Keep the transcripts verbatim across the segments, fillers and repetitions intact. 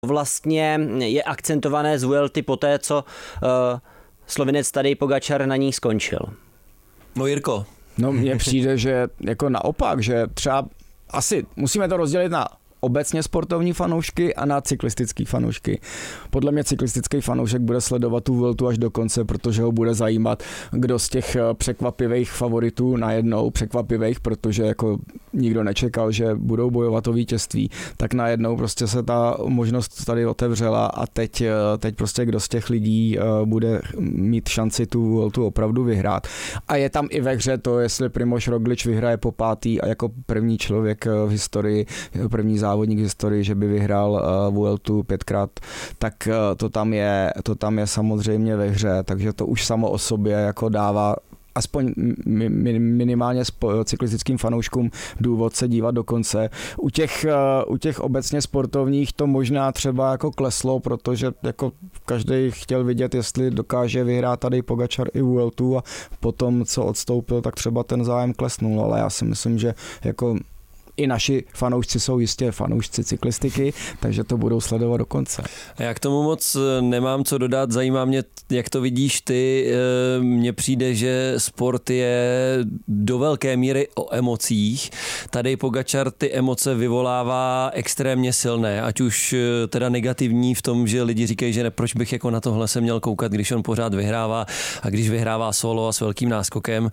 vlastně je akcentované z Vuelty po té, co uh, Slovinec Tadej Pogačar na ní skončil. No Jirko. No mně přijde, že jako naopak, že třeba asi musíme to rozdělit na obecně sportovní fanoušky a na cyklistický fanoušky. Podle mě cyklistický fanoušek bude sledovat tu Vueltu až do konce, protože ho bude zajímat, kdo z těch překvapivých favoritů najednou, překvapivých, protože jako nikdo nečekal, že budou bojovat o vítězství, tak najednou prostě se ta možnost tady otevřela a teď, teď prostě kdo z těch lidí bude mít šanci tu Vueltu opravdu vyhrát. A je tam i ve hře to, jestli Primož Roglič vyhraje po pátý a jako první člověk v historii, první závodník v historii, že by vyhrál uh, Vueltu pětkrát, tak uh, to tam je, to tam je samozřejmě ve hře, takže to už samo o sobě jako dává aspoň mi, mi, minimálně spo, cyklistickým fanouškům důvod se dívat do konce. U těch, uh, u těch obecně sportovních to možná třeba jako kleslo, protože jako každý chtěl vidět, jestli dokáže vyhrát tady Pogačar i Vueltu a potom, co odstoupil, tak třeba ten zájem klesnul, ale já si myslím, že jako i naši fanoušci jsou jistě fanoušci cyklistiky, takže to budou sledovat do konce. Já k tomu moc nemám co dodat, zajímá mě, jak to vidíš ty. Mně přijde, že sport je do velké míry o emocích. Tadej Pogačar ty emoce vyvolává extrémně silné, ať už teda negativní v tom, že lidi říkají, že ne, proč bych jako na tohle se měl koukat, když on pořád vyhrává a když vyhrává solo a s velkým náskokem.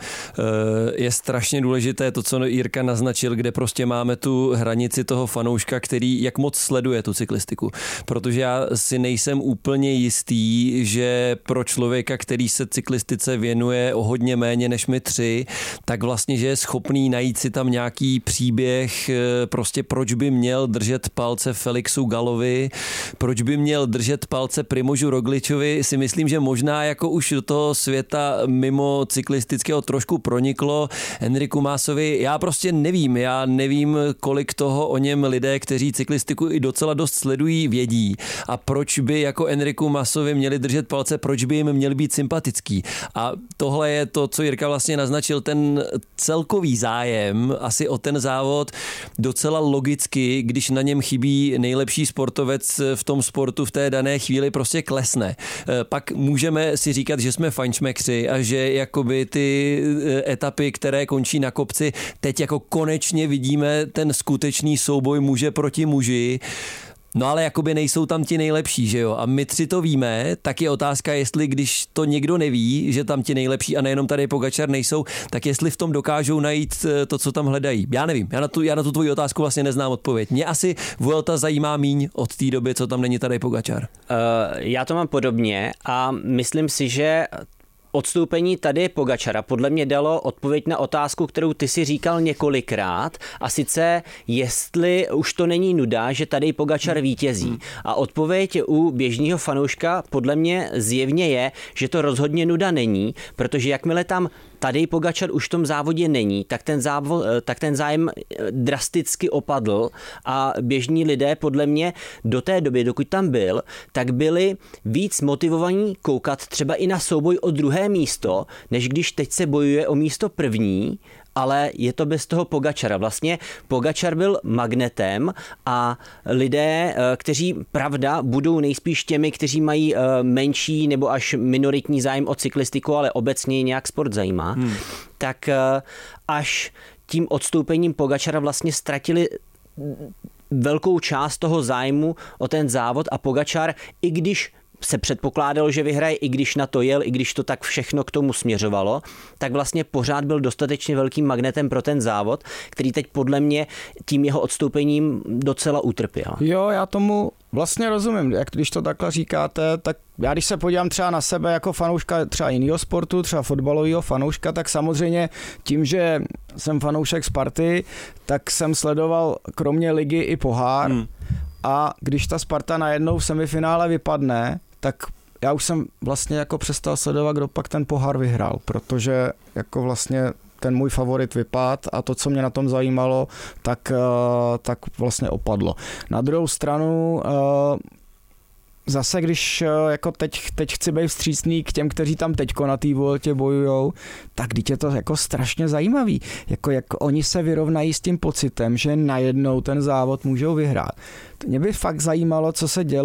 Je strašně důležité to, co Jirka naznačil, kde prostě máme tu hranici toho fanouška, který jak moc sleduje tu cyklistiku. Protože já si nejsem úplně jistý, že pro člověka, který se cyklistice věnuje o hodně méně než my tři, tak vlastně, že je schopný najít si tam nějaký příběh, prostě proč by měl držet palce Felixu Galovi, proč by měl držet palce Primožu Rogličovi, si myslím, že možná jako už do toho světa mimo cyklistického trošku proniklo. Enriku Maasovi, já prostě nevím, já nevím, kolik toho o něm lidé, kteří cyklistiku i docela dost sledují, vědí. A proč by jako Enriku Maasovi měli držet palce, proč by jim měl být sympatický. A tohle je to, co Jirka vlastně naznačil, ten celkový zájem asi o ten závod docela logicky, když na něm chybí nejlepší sportovec v tom sportu v té dané chvíli, prostě klesne. Pak můžeme si říkat, že jsme fajnšmekři a že jakoby ty etapy, které končí na kopci, teď jako konečně vidíme ten skutečný souboj muže proti muži. No ale jakoby nejsou tam ti nejlepší, že jo? A my tři to víme, tak je otázka, jestli když to někdo neví, že tam ti nejlepší a nejenom tady Pogačar nejsou, tak jestli v tom dokážou najít to, co tam hledají. Já nevím, já na tu, já na tu tvoji otázku vlastně neznám odpověď. Mě asi Vuelta zajímá míň od té doby, co tam není tady Pogačar. Uh, já to mám podobně a myslím si, že odstoupení tady Pogačara podle mě dalo odpověď na otázku, kterou ty si říkal několikrát, a sice jestli už to není nuda, že tady Pogačar vítězí. A odpověď u běžného fanouška podle mě zjevně je, že to rozhodně nuda není, protože jakmile tam Tadej Pogačar už v tom závodě není, tak ten, závod, tak ten zájem drasticky opadl a běžní lidé podle mě do té doby, dokud tam byl, tak byli víc motivovaní koukat třeba i na souboj o druhé místo, než když teď se bojuje o místo první, ale je to bez toho Pogačara. Vlastně Pogačar byl magnetem a lidé, kteří, pravda, budou nejspíš těmi, kteří mají menší nebo až minoritní zájem o cyklistiku, ale obecně nějak sport zajímá, hmm. tak až tím odstoupením Pogačara vlastně ztratili velkou část toho zájmu o ten závod a Pogačar, i když se předpokládalo, že vyhraje, i když na to jel, i když to tak všechno k tomu směřovalo, tak vlastně pořád byl dostatečně velkým magnetem pro ten závod, který teď podle mě tím jeho odstoupením docela utrpěl. Jo, já tomu vlastně rozumím, jak když to takhle říkáte, tak já když se podívám třeba na sebe jako fanouška třeba jiného sportu, třeba fotbalového fanouška, tak samozřejmě tím, že jsem fanoušek Sparty, tak jsem sledoval kromě ligy i pohár hmm. a když ta Sparta najednou v semifinále vypadne, tak já už jsem vlastně jako přestal sledovat, kdo pak ten pohár vyhrál, protože jako vlastně ten můj favorit vypad a to, co mě na tom zajímalo, tak, tak vlastně opadlo. Na druhou stranu zase, když jako teď, teď chci být vstřícný k těm, kteří tam teďko na té Vueltě bojujou, tak teď je to jako strašně zajímavý. Jako jak oni se vyrovnají s tím pocitem, že najednou ten závod můžou vyhrát. Mě by fakt zajímalo, co se dělo